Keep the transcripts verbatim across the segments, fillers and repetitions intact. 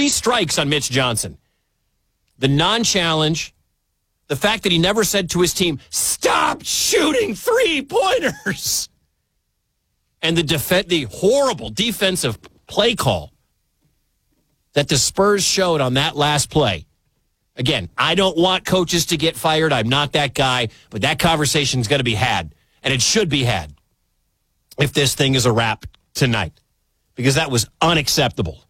three strikes on Mitch Johnson. The non-challenge, the fact that he never said to his team, stop shooting three-pointers, and the def- the horrible defensive play call that the Spurs showed on that last play. Again, I don't want coaches to get fired. I'm not that guy, but that conversation's going to be had, and it should be had if this thing is a wrap tonight, because that was unacceptable.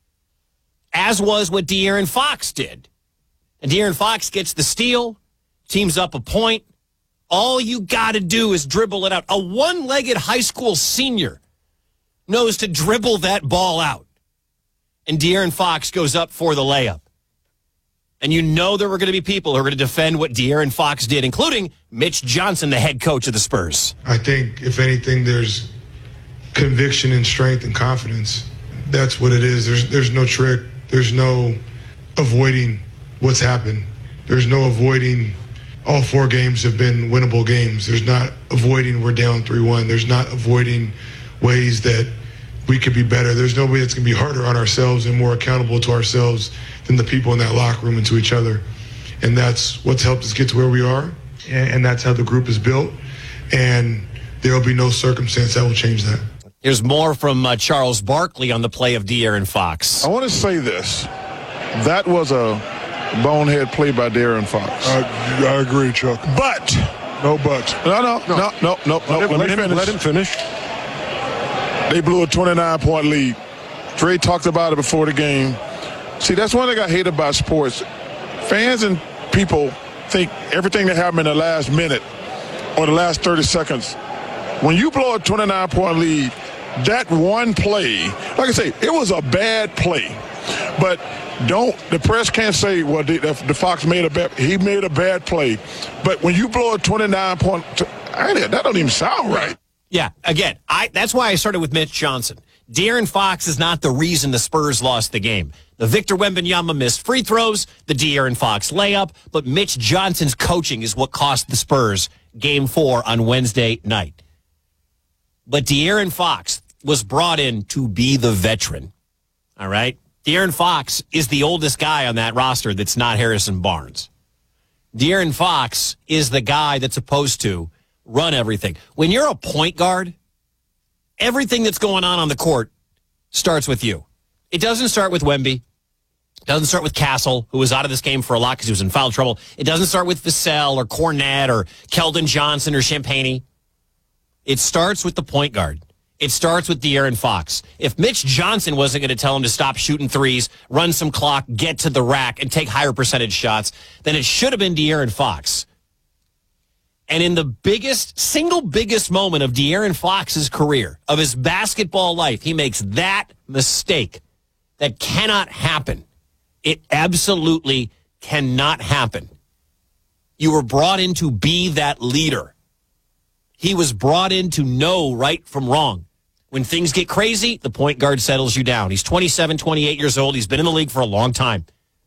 As was what De'Aaron Fox did. And De'Aaron Fox gets the steal, team's up a point. All you got to do is dribble it out. A one-legged high school senior knows to dribble that ball out. And De'Aaron Fox goes up for the layup. And you know there were going to be people who are going to defend what De'Aaron Fox did, including Mitch Johnson, the head coach of the Spurs. I think, if anything, there's conviction and strength and confidence. That's what it is. There's, there's no trick. There's no avoiding what's happened. There's no avoiding all four games have been winnable games. There's not avoiding we're down three one. There's not avoiding ways that we could be better. There's no way that's going to be harder on ourselves and more accountable to ourselves than the people in that locker room and to each other. And that's what's helped us get to where we are. And, and that's how the group is built. And there will be no circumstance that will change that. Here's more from uh, Charles Barkley on the play of De'Aaron Fox. I want to say this. That was a bonehead play by De'Aaron Fox. I, I agree, Chuck. But. No buts. No, no, no, no, no, no. Let, him, let, let, me him, finish. let him finish. They blew a twenty-nine point lead. Dre talked about it before the game. See, that's one thing I hate about sports. Fans and people think everything that happened in the last minute or the last thirty seconds. When you blow a twenty-nine point lead, that one play, like I say, it was a bad play. But don't, the press can't say, well, the, the Fox made a bad, he made a bad play. But when you blow a twenty-nine point, that don't even sound right. Yeah, again, I that's why I started with Mitch Johnson. De'Aaron Fox is not the reason the Spurs lost the game. The Victor Wembanyama missed free throws, the De'Aaron Fox layup, but Mitch Johnson's coaching is what cost the Spurs game four on Wednesday night. But De'Aaron Fox was brought in to be the veteran, all right? De'Aaron Fox is the oldest guy on that roster that's not Harrison Barnes. De'Aaron Fox is the guy that's supposed to run everything. When you're a point guard, everything that's going on on the court starts with you. It doesn't start with Wemby. It doesn't start with Castle, who was out of this game for a lot because he was in foul trouble. It doesn't start with Vassell or Cornette or Keldon Johnson or Champagnie. It starts with the point guard. It starts with De'Aaron Fox. If Mitch Johnson wasn't going to tell him to stop shooting threes, run some clock, get to the rack, and take higher percentage shots, then it should have been De'Aaron Fox. And in the biggest, single biggest moment of De'Aaron Fox's career, of his basketball life, he makes that mistake. That cannot happen. It absolutely cannot happen. You were brought in to be that leader. He was brought in to know right from wrong. When things get crazy, the point guard settles you down. He's twenty-seven, twenty-eight years old. He's been in the league for a long time.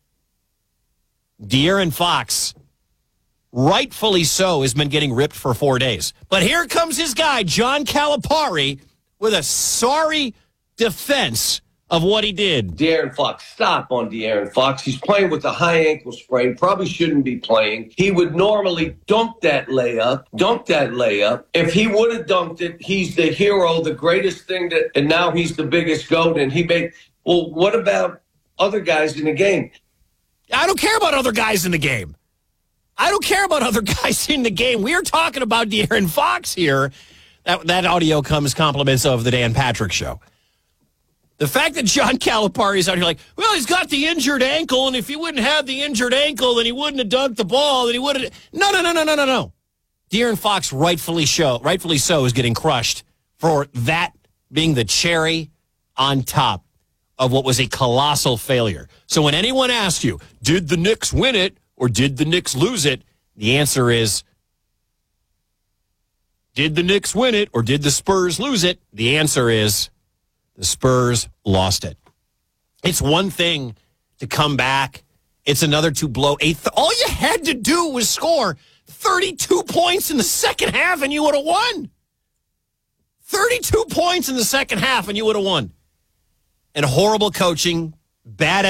De'Aaron Fox, rightfully so, has been getting ripped for four days. But here comes his guy, John Calipari, with a sorry defense of what he did. De'Aaron Fox, stop on De'Aaron Fox. He's playing with a high ankle sprain, probably shouldn't be playing. He would normally dunk that layup, dunk that layup. If he would have dunked it, he's the hero, the greatest thing that, and now he's the biggest GOAT, and he made, well, what about other guys in the game? I don't care about other guys in the game. I don't care about other guys in the game. We are talking about De'Aaron Fox here. That, that audio comes compliments of the Dan Patrick Show. The fact that John Calipari is out here like, well, he's got the injured ankle, and if he wouldn't have the injured ankle, then he wouldn't have dunked the ball, then he would have... No, no, no, no, no, no, no. De'Aaron Fox, rightfully, show, rightfully so, is getting crushed for that being the cherry on top of what was a colossal failure. So when anyone asks you, did the Knicks win it or did the Knicks lose it, the answer is, did the Knicks win it or did the Spurs lose it? The answer is, the Spurs lost it. It's one thing to come back. It's another to blow eighth. All you had to do was score thirty-two points in the second half and you would have won. thirty-two points in the second half and you would have won. And horrible coaching, bad